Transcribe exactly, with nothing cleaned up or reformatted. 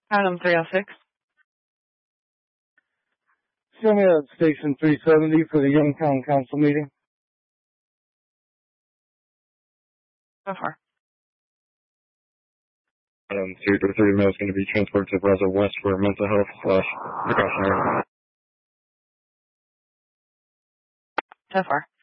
Item three oh six. Show me at station three seventy for the Youngtown Council meeting. So far. Item three thirty-three male is going to be transported to Brazo West for mental health slash precautionary. So far.